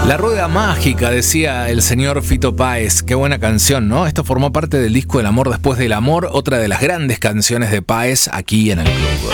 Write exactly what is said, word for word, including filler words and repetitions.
La rueda mágica, decía el señor Fito Páez. Qué buena canción, ¿no? Esto formó parte del disco El amor después del amor, otra de las grandes canciones de Páez aquí en el club.